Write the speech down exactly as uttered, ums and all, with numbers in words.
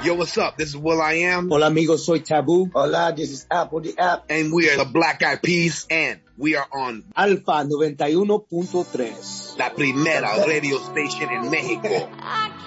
Yo, what's up? This is Will I Am. Hola amigos, soy Taboo. Hola, this is Apple the App. And we are the Black Eyed Peas, and we are on Alfa noventa y uno punto tres. La primera radio station en México.